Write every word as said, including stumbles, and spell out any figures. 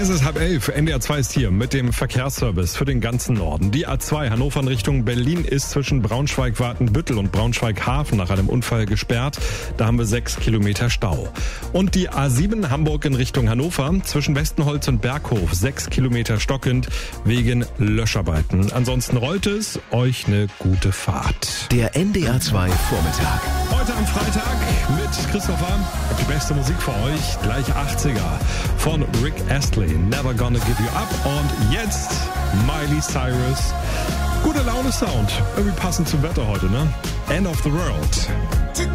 Es ist halb elf, N D R zwei ist hier mit dem Verkehrsservice für den ganzen Norden. Die A zwei Hannover in Richtung Berlin ist zwischen Braunschweig-Watenbüttel und Braunschweig-Hafen nach einem Unfall gesperrt. Da haben wir sechs Kilometer Stau. Und die A sieben Hamburg in Richtung Hannover zwischen Westenholz und Berghof sechs Kilometer stockend wegen Löscharbeiten. Ansonsten rollt es, euch eine gute Fahrt. Der N D R zwei Vormittag. Heute am Freitag mit Christopher. Die beste Musik für euch, gleich achtziger von Rick Astley, Never Gonna Give You Up. Und jetzt Miley Cyrus. Gute Laune Sound. Irgendwie passend zum Wetter heute, ne? End of the World.